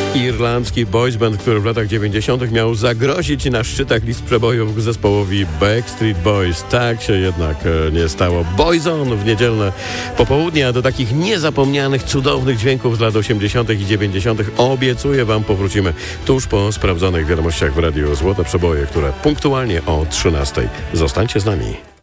Irlandzki boys band, który w latach 90. miał zagrozić na szczytach list przebojów zespołowi Backstreet Boys. Tak się jednak nie stało. Boyzone w niedzielne popołudnie, a do takich niezapomnianych, cudownych dźwięków z lat 80. i 90. obiecuję wam powrócimy tuż po sprawdzonych wiadomościach w Radiu Złote Przeboje, które punktualnie o 13. Zostańcie z nami.